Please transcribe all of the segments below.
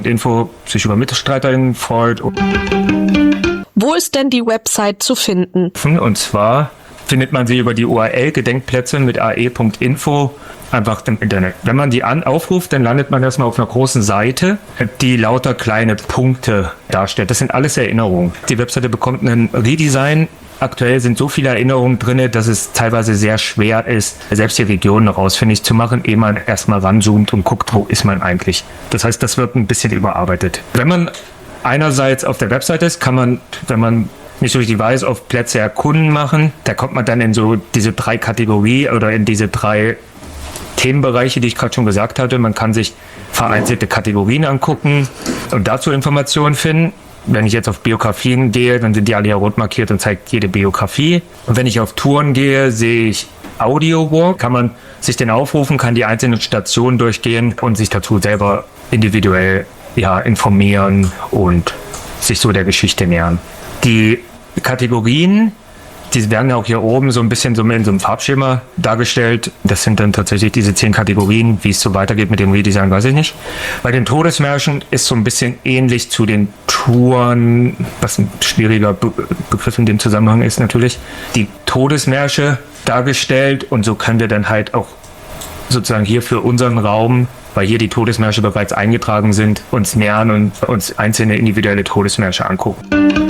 Info sich über MitstreiterInnen freut. Wo ist denn die Website zu finden? Und zwar findet man sie über die URL Gedenkplätze mit ae.info einfach im Internet. Wenn man die aufruft, dann landet man erstmal auf einer großen Seite, die lauter kleine Punkte darstellt. Das sind alles Erinnerungen. Die Webseite bekommt einen Redesign. Aktuell sind so viele Erinnerungen drin, dass es teilweise sehr schwer ist, selbst die Regionen rausfindig zu machen, ehe man erstmal ranzoomt und guckt, wo ist man eigentlich. Das heißt, das wird ein bisschen überarbeitet. Wenn man einerseits auf der Webseite ist, kann man, wenn man nicht so richtig weiß, auf Plätze erkunden machen. Da kommt man dann in so diese 3 Kategorien oder in diese 3 Themenbereiche, die ich gerade schon gesagt hatte. Man kann sich vereinzelte Kategorien angucken und dazu Informationen finden. Wenn ich jetzt auf Biografien gehe, dann sind die alle hier rot markiert und zeigt jede Biografie. Und wenn ich auf Touren gehe, sehe ich Audio-Walk. Kann man sich den aufrufen, kann die einzelnen Stationen durchgehen und sich dazu selber individuell informieren und sich so der Geschichte nähern. Die Kategorien, die werden ja auch hier oben so ein bisschen so in so einem Farbschema dargestellt. Das sind dann tatsächlich diese 10 Kategorien. Wie es so weitergeht mit dem Redesign, weiß ich nicht. Bei den Todesmärschen ist so ein bisschen ähnlich zu den Touren, was ein schwieriger Begriff in dem Zusammenhang ist natürlich, die Todesmärsche dargestellt. Und so können wir dann halt auch sozusagen hier für unseren Raum, weil hier die Todesmärsche bereits eingetragen sind, uns nähern und uns einzelne individuelle Todesmärsche angucken.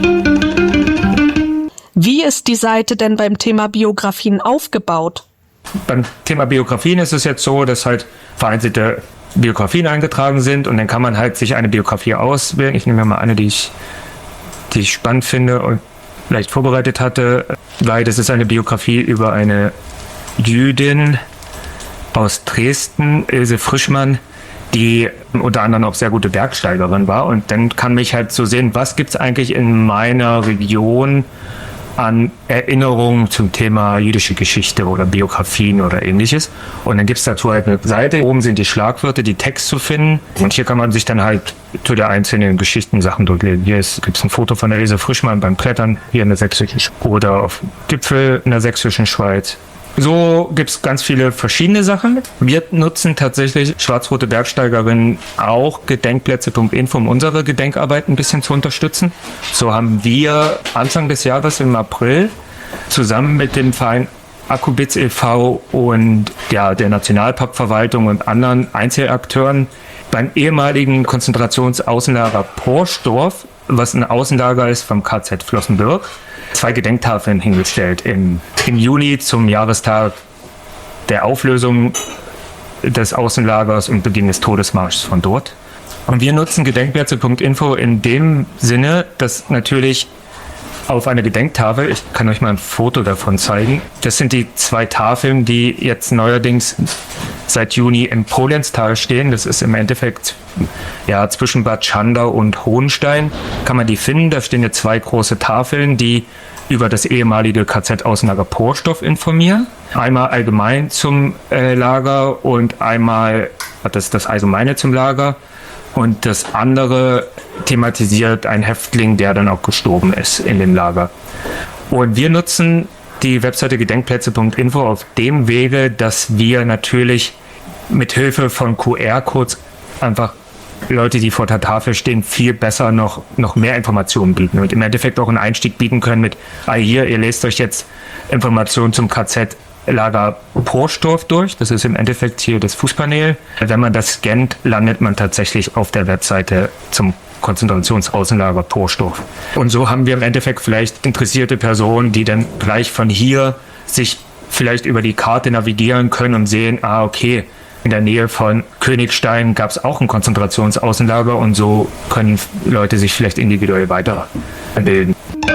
Wie ist die Seite denn beim Thema Biografien aufgebaut? Beim Thema Biografien ist es jetzt so, dass halt vereinzelte Biografien eingetragen sind und dann kann man halt sich eine Biografie auswählen. Ich nehme mir mal eine, die ich spannend finde und vielleicht vorbereitet hatte, weil das ist eine Biografie über eine Jüdin aus Dresden, Ilse Frischmann, die unter anderem auch sehr gute Bergsteigerin war. Und dann kann mich halt so sehen, was gibt es eigentlich in meiner Region an Erinnerungen zum Thema jüdische Geschichte oder Biografien oder ähnliches. Und dann gibt es dazu halt eine Seite. Oben sind die Schlagwörter, die Text zu finden. Und hier kann man sich dann halt zu der einzelnen Geschichten Sachen durchlesen. Hier gibt es ein Foto von der Ilse Frischmann beim Klettern hier in der sächsischen oder auf Gipfel in der sächsischen Schweiz. So gibt es ganz viele verschiedene Sachen. Wir nutzen tatsächlich schwarz-rote Bergsteigerinnen auch Gedenkplätze.info, um unsere Gedenkarbeit ein bisschen zu unterstützen. So haben wir Anfang des Jahres im April zusammen mit dem Verein Akkubitz e.V. und der Nationalparkverwaltung und anderen Einzelakteuren beim ehemaligen Konzentrationsaußenlager Porsdorf, was ein Außenlager ist vom KZ Flossenbürg, 2 Gedenktafeln hingestellt im Juni zum Jahrestag der Auflösung des Außenlagers und Beginn des Todesmarschs von dort. Und wir nutzen Gedenkplätze.info in dem Sinne, dass natürlich auf einer Gedenktafel, ich kann euch mal ein Foto davon zeigen, das sind die 2 Tafeln, die jetzt neuerdings seit Juni im Polenztal stehen. Das ist im Endeffekt zwischen Bad Schandau und Hohenstein. Kann man die finden. Da stehen jetzt 2 große Tafeln, die über das ehemalige KZ-Außenlager Porsdorf informieren. Einmal allgemein zum Lager und einmal hat das Allgemeine zum Lager. Und das andere thematisiert einen Häftling, der dann auch gestorben ist in dem Lager. Und wir nutzen die Webseite Gedenkplätze.info auf dem Wege, dass wir natürlich mit Hilfe von QR-Codes einfach Leute, die vor der Tafel stehen, viel besser noch mehr Informationen bieten und im Endeffekt auch einen Einstieg bieten können mit, hier, ihr lest euch jetzt Informationen zum KZ-Lager Porsdorf durch. Das ist im Endeffekt hier das Fußpanel. Wenn man das scannt, landet man tatsächlich auf der Webseite zum Konzentrationsaußenlager Porsdorf. Und so haben wir im Endeffekt vielleicht interessierte Personen, die dann gleich von hier sich vielleicht über die Karte navigieren können und sehen, okay, in der Nähe von Königstein gab es auch ein Konzentrationsaußenlager und so können Leute sich vielleicht individuell weiterbilden.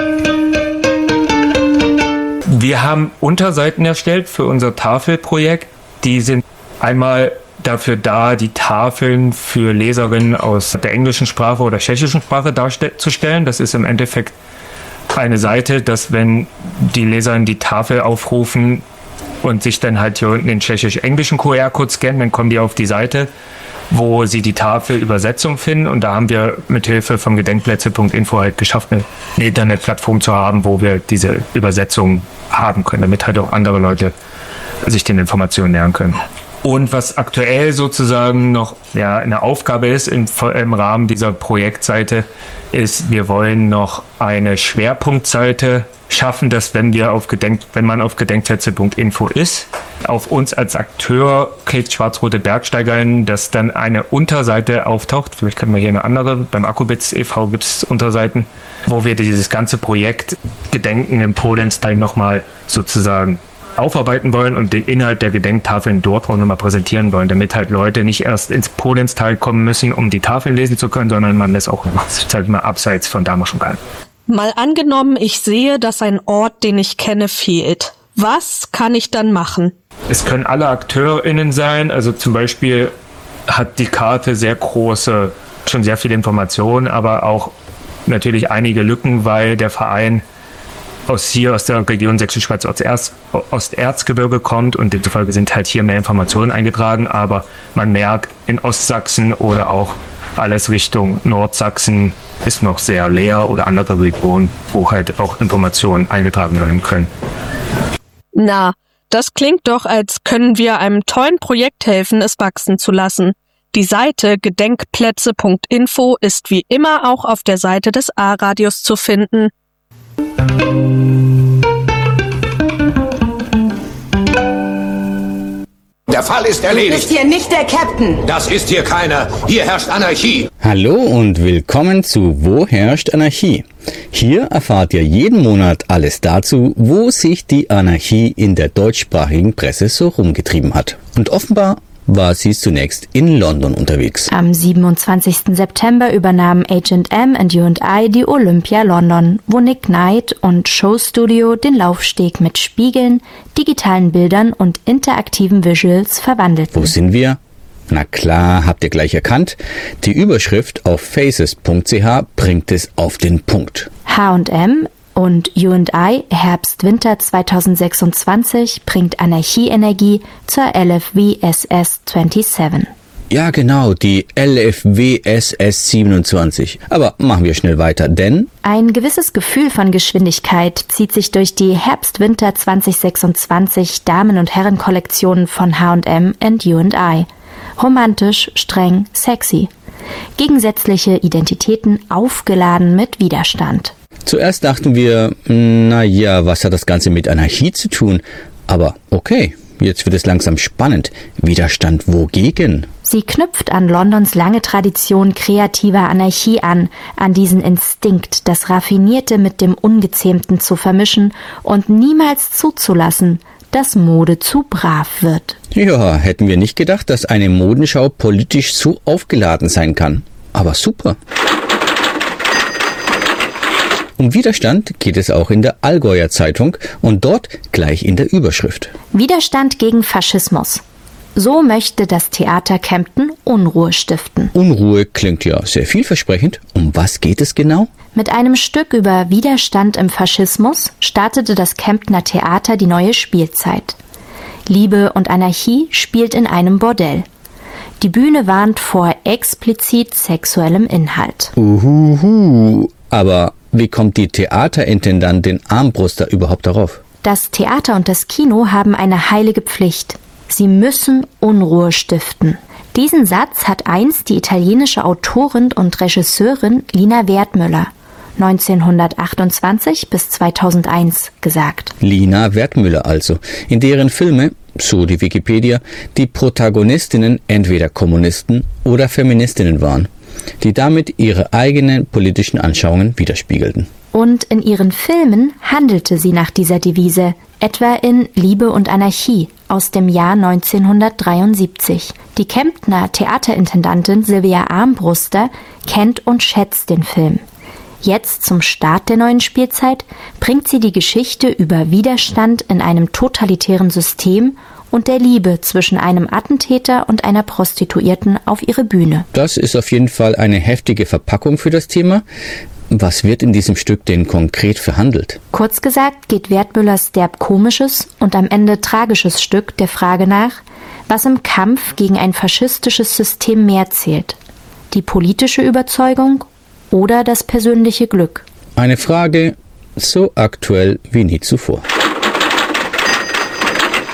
Wir haben Unterseiten erstellt für unser Tafelprojekt. Die sind einmal dafür da, die Tafeln für Leserinnen aus der englischen Sprache oder tschechischen Sprache darzustellen. Das ist im Endeffekt eine Seite, dass wenn die Leserinnen die Tafel aufrufen und sich dann halt hier unten den tschechisch-englischen QR-Code scannen, dann kommen die auf die Seite, wo sie die Tafelübersetzung finden. Und da haben wir mit Hilfe von Gedenkplätze.info halt geschafft, eine Internetplattform zu haben, wo wir diese Übersetzung haben können, damit halt auch andere Leute sich den Informationen nähern können. Und was aktuell sozusagen noch eine Aufgabe ist im Rahmen dieser Projektseite, ist, wir wollen noch eine Schwerpunktseite schaffen, dass wenn man auf gedenkplätze.info ist, auf uns als Akteur klickt Schwarz-Rote BergsteigerInnen, dass dann eine Unterseite auftaucht. Vielleicht können wir hier eine andere. Beim Akkubitz e.V. gibt es Unterseiten, wo wir dieses ganze Projekt Gedenken im Polenstein nochmal sozusagen aufarbeiten wollen und den Inhalt der Gedenktafeln dort auch nochmal präsentieren wollen, damit halt Leute nicht erst ins Polenstal kommen müssen, um die Tafeln lesen zu können, sondern man das auch halt mal abseits von da machen kann. Mal angenommen, ich sehe, dass ein Ort, den ich kenne, fehlt. Was kann ich dann machen? Es können alle AkteurInnen sein, also zum Beispiel hat die Karte schon sehr viele Informationen, aber auch natürlich einige Lücken, weil der Verein aus der Region Sächsisch-Schweiz Osterzgebirge kommt und demzufolge sind halt hier mehr Informationen eingetragen, aber man merkt, in Ostsachsen oder auch alles Richtung Nordsachsen ist noch sehr leer oder andere Regionen, wo halt auch Informationen eingetragen werden können. Na, das klingt doch, als können wir einem tollen Projekt helfen, es wachsen zu lassen. Die Seite gedenkplätze.info ist wie immer auch auf der Seite des A-Radios zu finden. Der Fall ist erledigt. Du bist hier nicht der Captain. Das ist hier keiner. Hier herrscht Anarchie. Hallo und willkommen zu Wo herrscht Anarchie? Hier erfahrt ihr jeden Monat alles dazu, wo sich die Anarchie in der deutschsprachigen Presse so rumgetrieben hat. Und offenbar war sie zunächst in London unterwegs. Am 27. September übernahmen Agent M und U&I die Olympia London, wo Nick Knight und Show Studio den Laufsteg mit Spiegeln, digitalen Bildern und interaktiven Visuals verwandelten. Wo sind wir? Na klar, habt ihr gleich erkannt. Die Überschrift auf faces.ch bringt es auf den Punkt. H&M und U&I Herbst-Winter 2026 bringt Anarchie-Energie zur LFW-SS 27. Ja genau, die LFW-SS 27. Aber machen wir schnell weiter, denn ein gewisses Gefühl von Geschwindigkeit zieht sich durch die Herbst-Winter 2026 Damen- und Herren-Kollektionen von H&M und U&I. Romantisch, streng, sexy. Gegensätzliche Identitäten aufgeladen mit Widerstand. Zuerst dachten wir, naja, was hat das Ganze mit Anarchie zu tun? Aber okay, jetzt wird es langsam spannend. Widerstand wogegen? Sie knüpft an Londons lange Tradition kreativer Anarchie an diesen Instinkt, das Raffinierte mit dem Ungezähmten zu vermischen und niemals zuzulassen, dass Mode zu brav wird. Ja, hätten wir nicht gedacht, dass eine Modenschau politisch so aufgeladen sein kann. Aber super. Um Widerstand geht es auch in der Allgäuer Zeitung und dort gleich in der Überschrift. Widerstand gegen Faschismus. So möchte das Theater Kempten Unruhe stiften. Unruhe klingt ja sehr vielversprechend. Um was geht es genau? Mit einem Stück über Widerstand im Faschismus startete das Kemptner Theater die neue Spielzeit. Liebe und Anarchie spielt in einem Bordell. Die Bühne warnt vor explizit sexuellem Inhalt. Aber wie kommt die Theaterintendantin Armbruster überhaupt darauf? Das Theater und das Kino haben eine heilige Pflicht. Sie müssen Unruhe stiften. Diesen Satz hat einst die italienische Autorin und Regisseurin Lina Wertmüller 1928 bis 2001 gesagt. Lina Wertmüller also, in deren Filme, so die Wikipedia, die Protagonistinnen entweder Kommunisten oder Feministinnen waren, die damit ihre eigenen politischen Anschauungen widerspiegelten. Und in ihren Filmen handelte sie nach dieser Devise, etwa in Liebe und Anarchie aus dem Jahr 1973. Die Kemptner Theaterintendantin Silvia Armbruster kennt und schätzt den Film. Jetzt zum Start der neuen Spielzeit bringt sie die Geschichte über Widerstand in einem totalitären System und der Liebe zwischen einem Attentäter und einer Prostituierten auf ihre Bühne. Das ist auf jeden Fall eine heftige Verpackung für das Thema. Was wird in diesem Stück denn konkret verhandelt? Kurz gesagt geht Wertmüllers derb komisches und am Ende tragisches Stück der Frage nach, was im Kampf gegen ein faschistisches System mehr zählt. Die politische Überzeugung oder das persönliche Glück? Eine Frage so aktuell wie nie zuvor.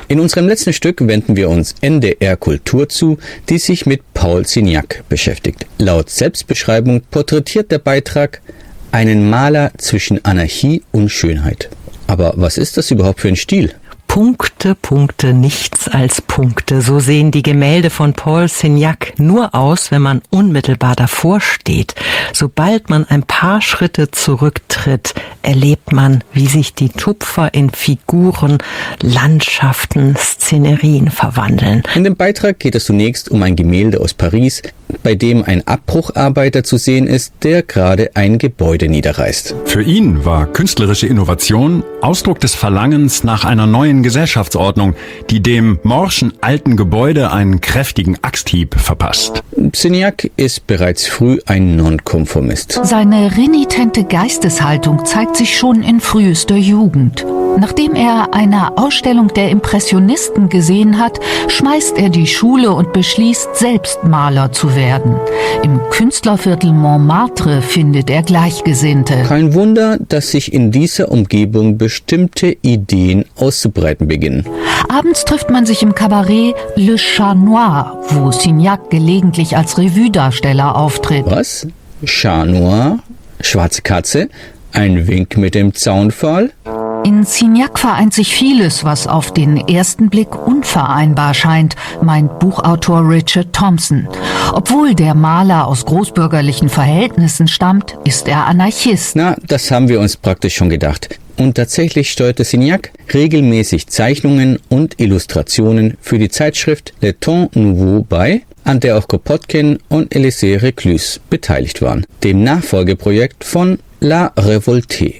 In unserem letzten Stück wenden wir uns NDR Kultur zu, die sich mit Paul Signac beschäftigt. Laut Selbstbeschreibung porträtiert der Beitrag einen Maler zwischen Anarchie und Schönheit. Aber was ist das überhaupt für ein Stil? Punkte, Punkte, nichts als Punkte. So sehen die Gemälde von Paul Signac nur aus, wenn man unmittelbar davor steht. Sobald man ein paar Schritte zurücktritt, erlebt man, wie sich die Tupfer in Figuren, Landschaften, Szenerien verwandeln. In dem Beitrag geht es zunächst um ein Gemälde aus Paris, bei dem ein Abbrucharbeiter zu sehen ist, der gerade ein Gebäude niederreißt. Für ihn war künstlerische Innovation Ausdruck des Verlangens nach einer neuen Gesellschaftsordnung, die dem morschen alten Gebäude einen kräftigen Axthieb verpasst. Signac ist bereits früh ein Nonkonformist. Seine renitente Geisteshaltung zeigt sich schon in frühester Jugend. Nachdem er eine Ausstellung der Impressionisten gesehen hat, schmeißt er die Schule und beschließt, selbst Maler zu werden. Im Künstlerviertel Montmartre findet er Gleichgesinnte. Kein Wunder, dass sich in dieser Umgebung bestimmte Ideen auszubreiten beginnen. Abends trifft man sich im Kabarett Le Chat Noir, wo Signac gelegentlich als Revue-Darsteller auftritt. Was? Chat Noir? Schwarze Katze? Ein Wink mit dem Zaunpfahl? In Signac vereint sich vieles, was auf den ersten Blick unvereinbar scheint, meint Buchautor Richard Thompson. Obwohl der Maler aus großbürgerlichen Verhältnissen stammt, ist er Anarchist. Na, das haben wir uns praktisch schon gedacht. Und tatsächlich steuerte Signac regelmäßig Zeichnungen und Illustrationen für die Zeitschrift Le Temps Nouveau bei, an der auch Kropotkin und Elisée Reclus beteiligt waren, dem Nachfolgeprojekt von La Révoltée.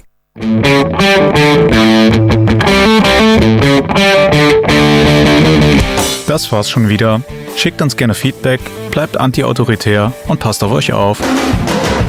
Das war's schon wieder. Schickt uns gerne Feedback, bleibt anti-autoritär und passt auf euch auf.